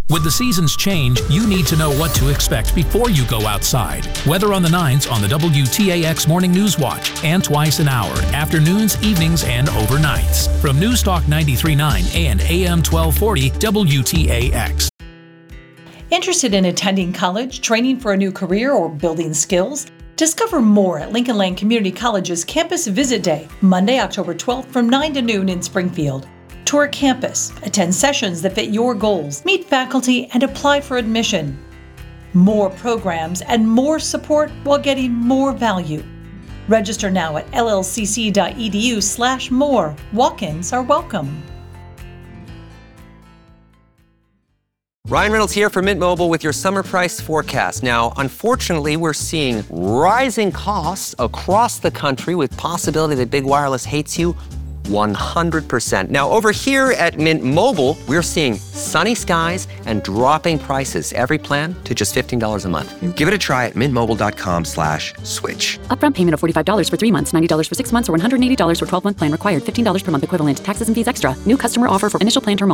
With the seasons change, you need to know what to expect before you go outside. Weather on the 9s on the WTAX Morning News Watch and twice an hour, afternoons, evenings, and overnights. From Newstalk 93.9 and AM 1240 WTAX. Interested in attending college, training for a new career, or building skills? Discover more at Lincoln Land Community College's Campus Visit Day, Monday, October 12th from 9 to noon in Springfield. Tour campus, attend sessions that fit your goals, meet faculty, and apply for admission. More programs and more support while getting more value. Register now at llcc.edu/more. Walk-ins are welcome. Ryan Reynolds here for Mint Mobile with your summer price forecast. Now, unfortunately, we're seeing rising costs across the country with possibility that big wireless hates you 100%. Now, over here at Mint Mobile, we're seeing sunny skies and dropping prices. Every plan to just $15 a month. Give it a try at mintmobile.com/switch. Upfront payment of $45 for 3 months, $90 for 6 months, or $180 for 12-month plan required. $15 per month equivalent. Taxes and fees extra. New customer offer for initial plan term